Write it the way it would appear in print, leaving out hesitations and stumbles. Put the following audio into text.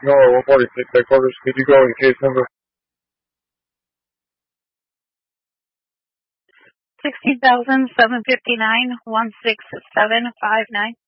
No, 146 headquarters. Could you go in case number? 16,759-16759.